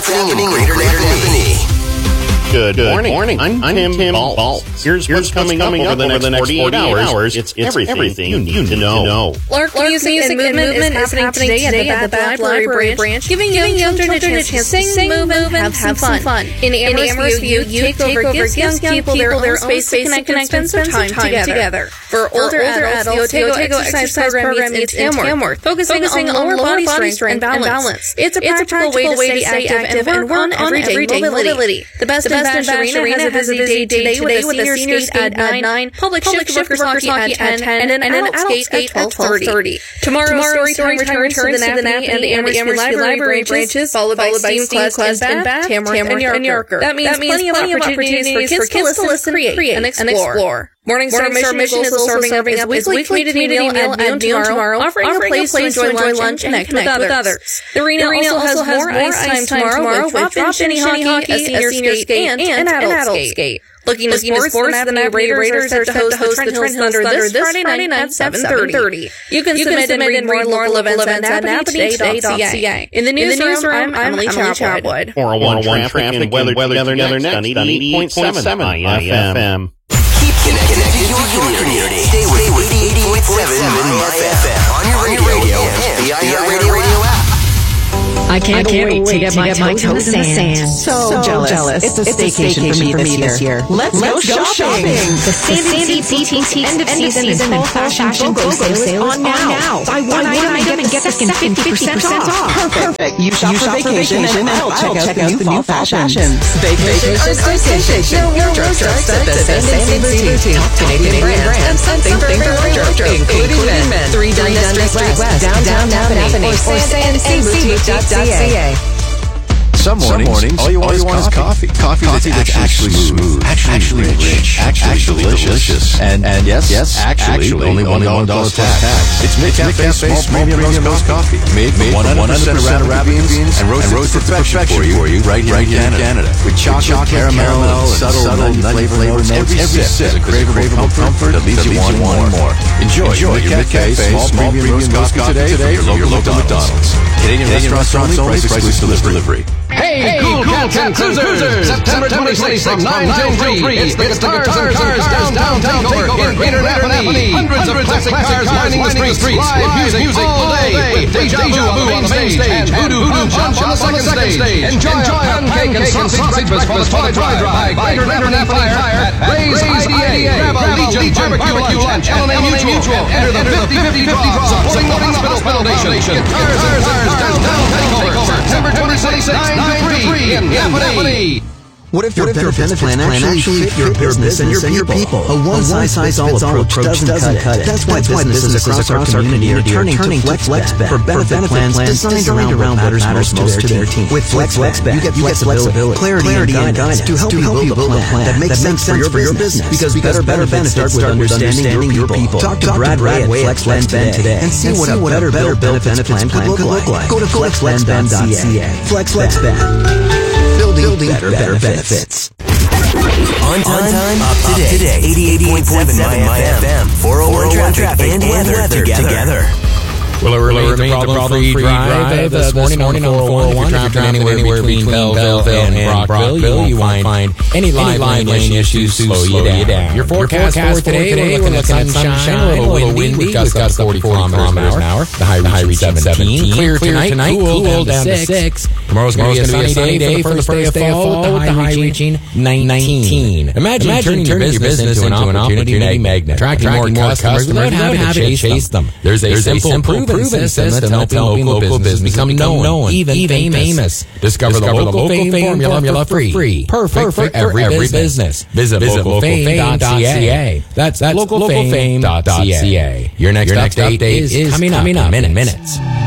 happening in Greater Anthony. Good morning. I'm Tim Baltz. Here's what's coming up over the next 48 hours. It's everything you need to know. Lark Music and Movement is happening today at the Bath Library branch, giving young children a chance to sing, move, and have some fun. In Amherst View, youth take over, gives young people their own space to connect and spend some time together. For older adults, the Otego Exercise Program meets in Tamworth, focusing on lower body strength and balance. It's a practical way to stay active and work on everyday mobility. The Best in Bash Arena has a busy day today with a senior skate at 9, public shift workers hockey at 10, and an adult skate at 12:30. Tomorrow, Storytime returns to the Napanee and the Amherst Library branches, followed by Steam Quest in Bath, Tamworth, and Yarker. That means plenty of opportunities for kids to listen, create, and explore. Morningstar Mission is also serving up its weekly community meal at noon tomorrow, offering a place to enjoy lunch and connect with others. The arena also has more ice time tomorrow with drop-in shinny hockey, a senior skate, and an adult skate. Looking to sports, the Napanee Raiders are set to host the Trent Hills Thunder this Friday night at 7:30. You can submit and read more local events at napaneetoday.ca. In the newsroom, I'm Emily Chapwood. 401 traffic and weather together next on 88.7 IFM. Connected your community. Stay with 88.7 FM on your radio and the iHeartRadio app. I can't wait to get my toes in the sand. So jealous. It's a staycation for me this year. Let's go shopping. The Sandy DTT end of season fall fashion BOGO sale is on now. Buy one item and get the second 50% off. Perfect. You shop for vacation and I'll check out the new fall fashions. Vacation or staycation. Your wardrobe starts at the Sandy Boutique. Top Canadian brands and something for every wardrobe, including men. 3 Dundas Street West, downtown Napanee, or SandyBoutique.ca. Some mornings, all you want is coffee. Coffee that's actually smooth, actually rich, actually delicious. And yes, actually only $1 plus tax. It's MidCafe Small Premium Roast Coffee. Made from 100% Arabian beans and roasted to perfection for you right here in Canada. With chocolate, caramel, and subtle nutty flavor notes, every sip is a craveable comfort that leaves you wanting more. Enjoy your MidCafe Small Premium Roast Coffee today from your local McDonald's. Canadian restaurants only, prices delivery. Hey, Cool Cats and Cruisers! September 26th from 9 till 3. It's the Guitars and Cars Downtown Takeover in Greater Napanee. Hundreds of classic cars lining the streets. Live music all day with Deja Vu on the main stage and Voodoo Punch on the second stage. Enjoy a pancake and sausage breakfast for the toy drive by Greater Napanee at Ray's IDA. Grab a Legion barbecue lunch, LNA Mutual. Enter the 50-50 draw supporting the Hospital Foundation. Guitars and Cars Downtown Takeover September 26th, 9 to 3 in Napanee. What if your benefits plan actually fit your business and your people? A one-size-fits-all approach doesn't cut it. That's why businesses across our community are turning to FlexBet for benefit plans designed around what matters most to their team. With FlexBet, you get flexibility, clarity, and guidance to help you build a plan that makes sense for your business. Because better benefits start with understanding your people. Talk to Brad Ray at FlexBet today and see what a better benefits plan could look like. Go to flexbet.ca. FlexBet. Building better benefits. On time, up to date. 88.7 FM. 401 traffic and weather together. Will it remain the problem-free drive this morning on 401? If you're traveling anywhere between Belleville and Brockville, you won't find any live lane issues to slow you down. Your forecast for today, we're looking at sunshine, a little windy, gusts 40 kilometers an hour. The high reach 17. Clear tonight, cool down to 6. Tomorrow's going to be a sunny day for the first day of fall, with the high reaching 19. Imagine turning your business into an opportunity magnet, attracting more customers without having to chase them. There's a simple proven system that's helping local business become known, even famous. Discover the local fame formula for free. Perfect for every business. Visit localfame.ca. That's localfame.ca. Your next update is coming up in minutes.